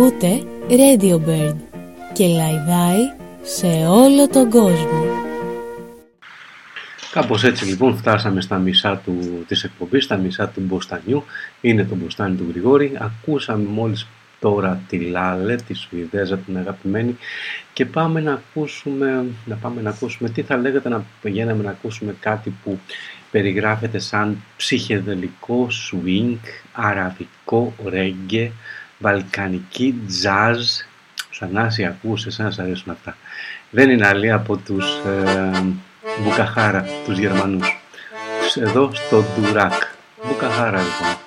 Ακούτε Radio Bird και λαϊδάει σε όλο τον κόσμο. Κάπως έτσι λοιπόν φτάσαμε στα μισά της εκπομπής, στα μισά του Μποστανιού. Είναι το Μποστάνι του Γρηγόρη. Ακούσαμε μόλις τώρα τη Λάλε, τη Σουηδέζα, την αγαπημένη, και πάμε να ακούσουμε τι θα λέγατε να πηγαίναμε να ακούσουμε κάτι που περιγράφεται σαν ψυχεδελικό swing, αραβικό ρέγγε, βαλκανική τζάζ. Σανάση ακούς, εσένα σ' αρέσουν αυτά. Δεν είναι άλλη από τους Μπουκαχάρα, τους Γερμανούς. Εδώ στο Ντουράκ. Μπουκαχάρα λοιπόν.